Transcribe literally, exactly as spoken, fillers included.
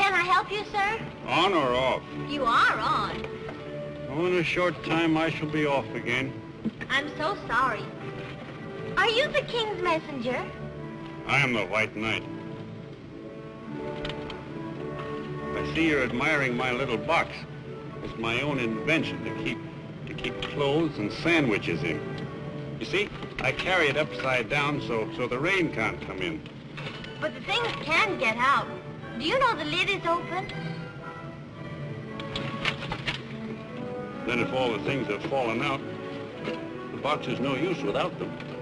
Can I help you, sir? On or off? You are on. Oh, in a short time, I shall be off again. I'm so sorry. Are you the king's messenger? I am the White Knight. I see you're admiring my little box. It's my own invention to keep to keep clothes and sandwiches in. You see, I carry it upside down so so the rain can't come in. But the things can get out. Do you know the lid is open? Then if all the things have fallen out, the box is no use without them.